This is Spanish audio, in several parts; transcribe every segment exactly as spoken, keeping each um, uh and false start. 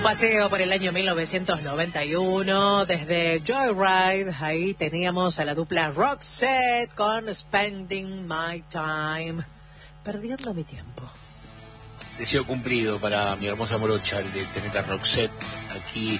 paseo por el año mil novecientos noventa y uno, desde Joyride, ahí teníamos a la dupla Roxette con Spending My Time, perdiendo mi tiempo. Deseo cumplido para mi hermosa morocha, el de tener a Roxette aquí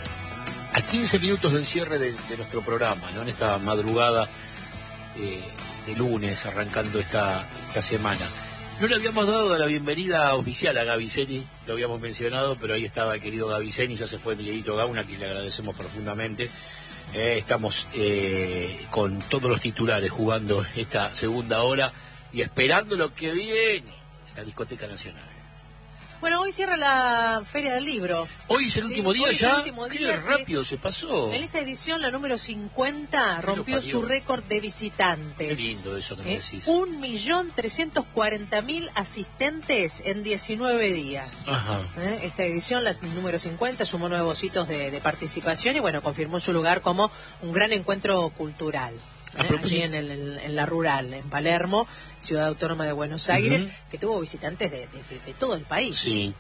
a quince minutos del cierre de, de nuestro programa, ¿no? En esta madrugada eh, de lunes, arrancando esta, esta semana. No le habíamos dado la bienvenida oficial a Gaviceni, lo habíamos mencionado, pero ahí estaba el querido Gaviceni, ya se fue Miguelito Gauna, a quien le agradecemos profundamente. Eh, estamos eh, con todos los titulares jugando esta segunda hora y esperando lo que viene, la Discoteca Nacional. Bueno, hoy cierra la Feria del Libro. Hoy es el sí, último día hoy ya. Es el último Qué día rápido se pasó. En esta edición, la número cincuenta, rompió su récord de visitantes. Qué lindo eso que me ¿Eh? decís. un millón trescientos cuarenta mil asistentes en diecinueve días. Ajá. ¿Eh? Esta edición, la número cincuenta, sumó nuevos hitos de, de participación y, bueno, confirmó su lugar como un gran encuentro cultural. ¿Eh? Allí en, el, en la rural, en Palermo, ciudad autónoma de Buenos Aires, uh-huh. que tuvo visitantes de, de, de, de todo el país. Sí.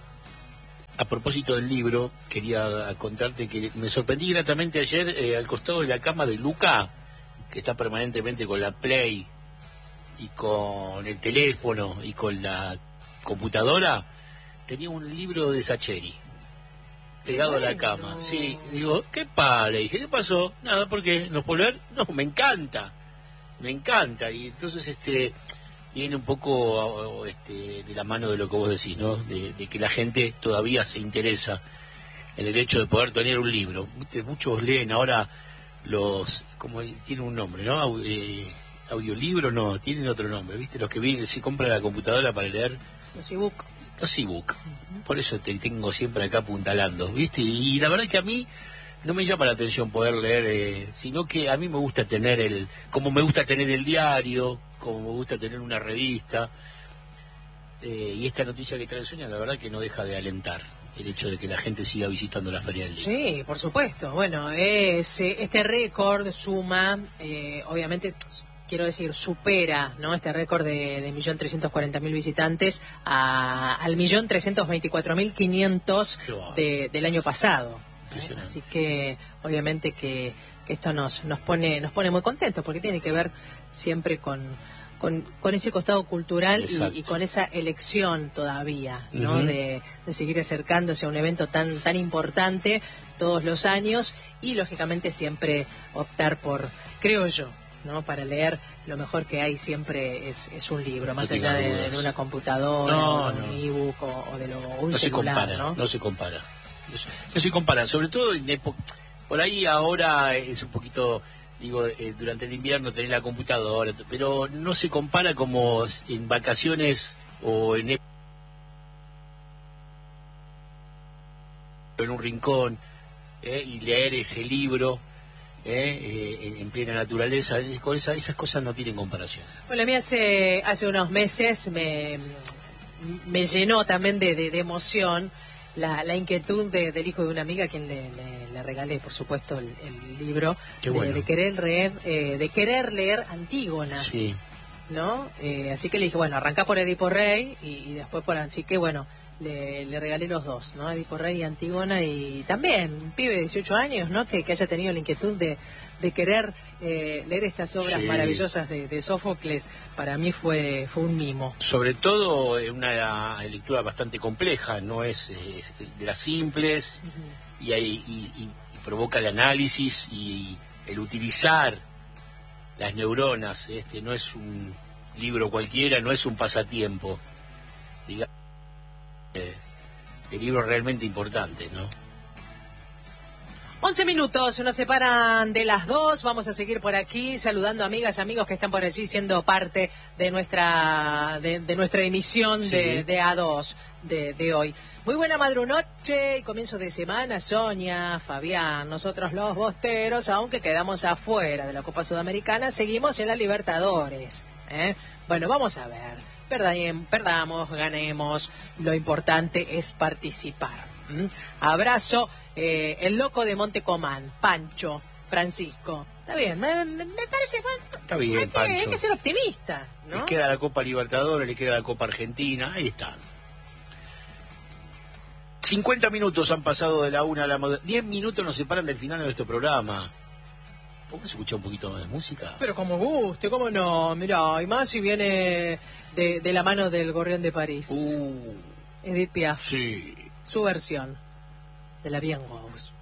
A propósito del libro, quería contarte que me sorprendí gratamente ayer eh, al costado de la cama de Luca, que está permanentemente con la Play y con el teléfono y con la computadora, tenía un libro de Sacheri pegado bueno. a la cama. Sí, digo, ¿qué pa? Le dije, ¿qué pasó? Nada, ¿por qué? ¿No puedo leer? No, me encanta, me encanta. Y entonces, este... viene un poco este, de la mano de lo que vos decís, ¿no? De, de que la gente todavía se interesa en el hecho de poder tener un libro. Muchos leen ahora los, como tiene un nombre, ¿no? Eh, audiolibro, no, tienen otro nombre, ¿viste? Los que vienen, se compran la computadora para leer. Los ebook. Los ebook. Uh-huh. Por eso te tengo siempre acá apuntalando, ¿viste? Y, y la verdad es que a mí no me llama la atención poder leer, eh, sino que a mí me gusta tener el, como me gusta tener el diario, como me gusta tener una revista, eh, y esta noticia que trae Sonia, la verdad que no deja de alentar el hecho de que la gente siga visitando la Feria del Libro. Sí, por supuesto. Bueno, es, este récord suma, eh, obviamente, quiero decir, supera, ¿no? Este récord de, de un millón trescientos cuarenta mil visitantes a, al un millón trescientos veinticuatro mil quinientos de, del año pasado. ¿eh? Así que, obviamente que, que esto nos, nos pone, nos pone muy contentos, porque tiene que ver siempre con, con, con ese costado cultural y, y con esa elección todavía, ¿no? Uh-huh. de, de seguir acercándose a un evento tan, tan importante todos los años y, lógicamente, siempre optar por, creo yo, ¿no? Para leer, lo mejor que hay siempre es, es un libro, más no allá de, de una computadora, no, o de un no. ebook o, o de lo, un no celular, se compara, ¿no? No se compara. No se, no se compara, sobre todo en época, por ahí ahora es un poquito, digo, eh, durante el invierno tener la computadora, pero no se compara como en vacaciones o en, en un rincón eh, y leer ese libro eh, eh, en plena naturaleza. Con esa, esas cosas no tienen comparación. Bueno, a mí hace, hace unos meses me, me llenó también de, de, de emoción La, la inquietud de, del hijo de una amiga a quien le, le, le regalé, por supuesto, el, el libro de, bueno. de querer leer eh, de querer leer Antígona, sí. ¿no? Eh, así que le dije, bueno, arrancá por Edipo Rey y, y después por... Así que, bueno, le, le regalé los dos, ¿no? Edipo Rey y Antígona, y también un pibe de dieciocho años, ¿no? Que, que haya tenido la inquietud de, de querer eh, leer estas obras sí. maravillosas de, de Sófocles, para mí fue fue un mimo. Sobre todo una lectura bastante compleja, no es, es de las simples, uh-huh. y, hay, y, y, y provoca el análisis y el utilizar las neuronas. Este no es un libro cualquiera, no es un pasatiempo, digamos, eh, de libros realmente importantes, ¿no? once minutos nos separan de las dos. Vamos a seguir por aquí saludando amigas y amigos que están por allí siendo parte de nuestra de, de nuestra emisión sí. de, de A dos de, de hoy. Muy buena madrunoche y comienzo de semana, Sonia, Fabián, nosotros los bosteros, aunque quedamos afuera de la Copa Sudamericana, seguimos en la Libertadores. ¿eh? Bueno, vamos a ver. Perdam, perdamos, ganemos. Lo importante es participar. ¿Mm? Abrazo. Eh, el loco de Montecomán, Pancho, Francisco. Está bien, me, me, me parece... Bueno, está bien, hay que, Pancho. Hay que ser optimista, ¿no? Le queda la Copa Libertadores, le queda la Copa Argentina, ahí están. cincuenta minutos han pasado de la una a la moda. diez minutos nos separan del final de nuestro programa. ¿Podemos escuchar un poquito más de música? Pero como guste, ¿cómo no? Mirá, y más si viene de, de la mano del Gorrión de París. Uh, Edith Piaf. sí. Su versión de La Bien Rose.